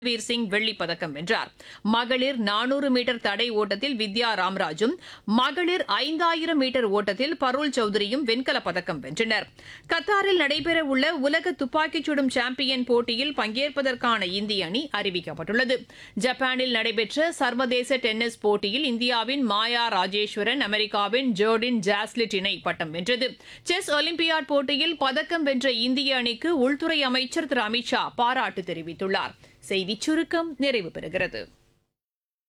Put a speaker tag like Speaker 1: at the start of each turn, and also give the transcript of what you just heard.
Speaker 1: வீர் சிங் வெள்ளிப் பதக்கம் வென்றார். மகளிர் 400 மீட்டர் தடை ஓட்டத்தில் வித்யா ராம்ராஜும், மகளிர் 5000 மீட்டர் ஓட்டத்தில் பருள் சௌத்ரியும் வெண்கலப் பதக்கம் வென்றனர். கத்தாரில் நடைபெறவுள்ள உலக துப்பாக்கிச் சுடும் சாம்பியன் போட்டியில் பங்கேற்பதற்கான இந்திய அணி அறிவிக்கப்பட்டுள்ளது. ஜப்பானில் நடைபெற்ற சர்வதேச டென்னிஸ் போட்டியில் இந்தியாவின் மாயா ராஜேஸ்வரன், அமெரிக்காவின் ஜோர்டின் ஜாஸ்லிட் இணை பட்டம் வென்றது. செஸ் ஒலிம்பியாட் போட்டியில் பதக்கம் வென்ற இந்திய அணிக்கு உள்துறை அமைச்சர் திரு அமித் ஷா பாராட்டு தெரிவித்துள்ளார். செய்திச் சுருக்கம் நிறைவு பெறுகிறது.